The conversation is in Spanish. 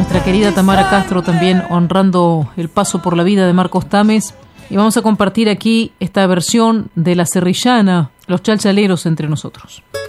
nuestra querida Tamara Castro también honrando el paso por la vida de Marcos Tames. Y vamos a compartir aquí esta versión de La Serrillana, Los Chalchaleros entre nosotros.